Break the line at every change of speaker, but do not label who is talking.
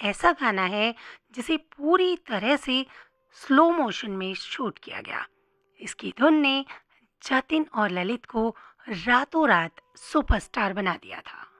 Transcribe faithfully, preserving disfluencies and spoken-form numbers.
ऐसा गाना है जिसे पूरी तरह से स्लो मोशन में शूट किया गया। इसकी धुन ने जतिन और ललित को रातों रात सुपरस्टार बना दिया था।